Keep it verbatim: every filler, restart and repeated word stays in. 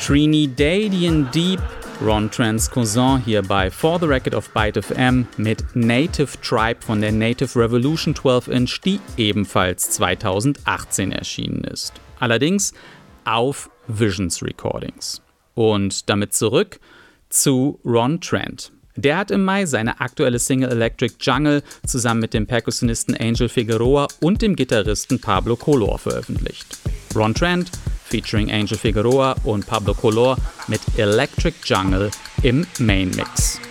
Trinidadian Deep, Ron Trents Cousin hier bei For the Record of Byte F M mit Native Tribe von der Native Revolution zwölf Inch, die ebenfalls zweitausendachtzehn erschienen ist. Allerdings auf Visions Recordings. Und damit zurück zu Ron Trent. Der hat im Mai seine aktuelle Single Electric Jungle zusammen mit dem Perkussionisten Angel Figueroa und dem Gitarristen Pablo Color veröffentlicht. Ron Trent featuring Angel Figueroa und Pablo Color mit Electric Jungle im Main Mix.